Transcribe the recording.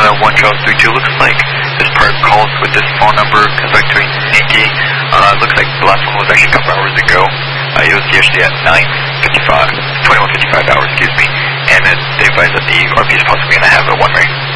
1232 looks like this part calls with this phone number, comes back to a Nikki. Looks like the last one was actually a couple hours ago. It was yesterday at 21:55 hours, excuse me. And they advised that the RP is possibly going to have a one-way